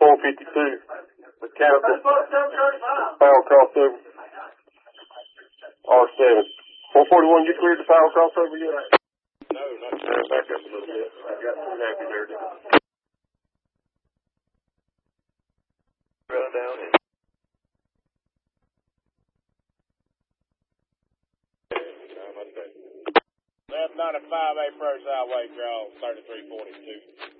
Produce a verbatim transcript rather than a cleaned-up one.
four fifty-two. Mechanical. Power crossover. R seven. four forty-one, you cleared the power crossover yet? No, not Uh, back up a little bit. I got too happy there. Run down in. Left ninety-five, A Approach Highway, draw thirty-three forty-two.